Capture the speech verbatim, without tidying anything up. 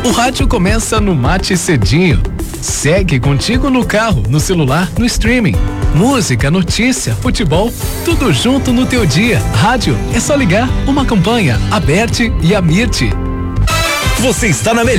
O rádio começa no Mate Cedinho. Segue contigo no carro, no celular, no streaming. Música, notícia, futebol, tudo junto no teu dia. Rádio, é só ligar. Uma campanha, Aberte e Amirte. Você está na melhor